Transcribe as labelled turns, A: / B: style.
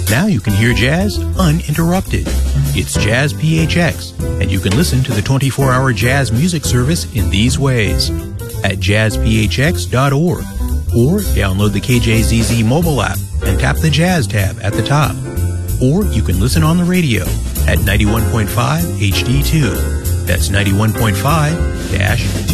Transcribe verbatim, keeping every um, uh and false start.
A: Now you can hear jazz uninterrupted. It's Jazz P H X, and you can listen to the twenty-four hour jazz music service in these ways: at jazz p h x dot org, or download the K J Z Z mobile app and tap the Jazz tab at the top. Or you can listen on the radio at ninety-one point five H D two. That's ninety-one point five dash two.